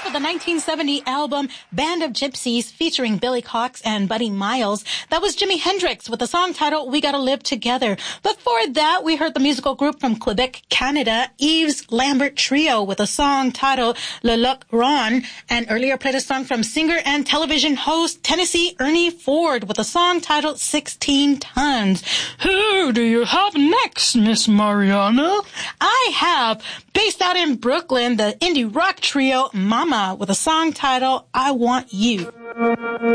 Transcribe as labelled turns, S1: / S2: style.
S1: the 1970 album Band of Gypsies featuring Billy Cox and Buddy Miles. That was Jimi Hendrix with the song titled We Gotta Live Together. Before that, we heard the musical group from Quebec, Canada, Yves Lambert Trio with a song titled Le Luc Ron, and earlier played a song from singer and television host Tennessee Ernie Ford with a song titled 16 Tons.
S2: Who do you have next, Miss Mariana?
S1: I have, based out in Brooklyn, the indie rock trio Mama with a song titled I Want You.